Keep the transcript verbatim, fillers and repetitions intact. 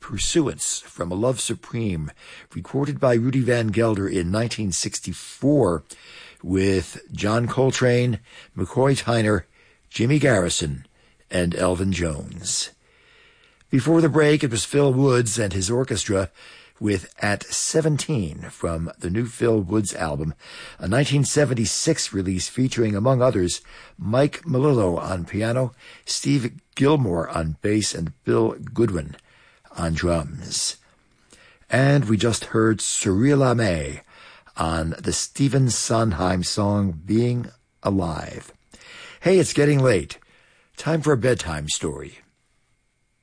Pursuance from A Love Supreme, recorded by Rudy Van Gelder in nineteen sixty-four with John Coltrane, McCoy Tyner, Jimmy Garrison, and Elvin Jones. Before the break, it was Phil Woods and his orchestra with At seventeen from the new Phil Woods album, a nineteen seventy-six release featuring, among others, Mike Melillo on piano, Steve Gilmore on bass, and Bill Goodwin on drums. And we just heard Cyril Ame on the Stephen Sondheim song Being Alive. Hey, it's getting late. Time for a bedtime story.